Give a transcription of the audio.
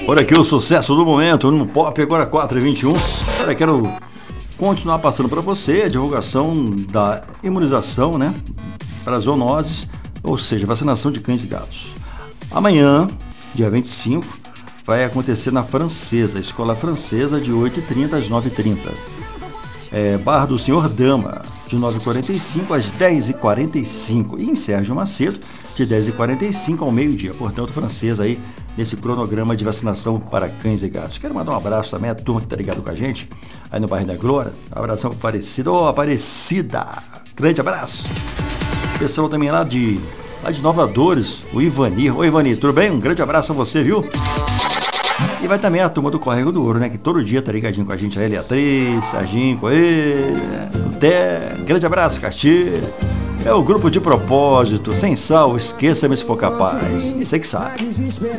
Por aqui o sucesso do momento no Pop, agora 4h21. Eu quero continuar passando para você a divulgação da imunização, né, para zoonoses, ou seja, vacinação de cães e gatos. Amanhã, dia 25, vai acontecer na Francesa, Escola Francesa, de 8h30 às 9h30. Bar do Senhor Dama, de 9h45 às 10h45. E em Sérgio Macedo, de 10h45 ao meio-dia. Portanto, Francesa aí, nesse cronograma de vacinação para cães e gatos. Quero mandar um abraço também à turma que está ligado com a gente, aí no bairro da Glória. Um abração para Aparecida. Ô, Aparecida! Grande abraço! Pessoal também lá de Nova Dores, o Ivanir. Oi, Ivanir, tudo bem? Um grande abraço a você, viu? E vai também a turma do Córrego do Ouro, né? Que todo dia tá ligadinho com a gente. A Eliatriz, Serginho, com ele, o Té. Grande abraço, Castilho. É o grupo de propósito. Sem sal, esqueça-me se for capaz. Isso aí que sabe.